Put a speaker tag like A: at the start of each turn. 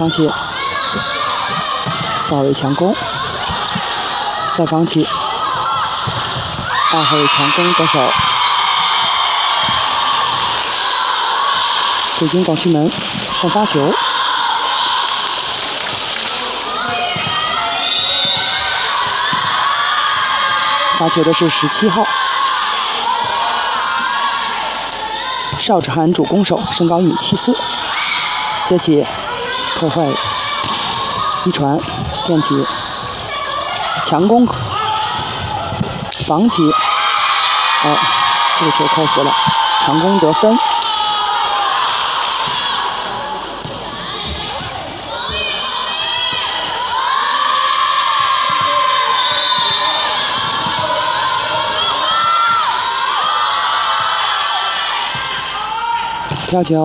A: 放弃，4号位强攻，再放弃，2号位强攻得手。北京广渠门换发球，发球的是17号邵志涵，主攻手，身高1.74米，接起破坏一传垫起强攻，防起，这个球扣死了，强攻得分。跳球。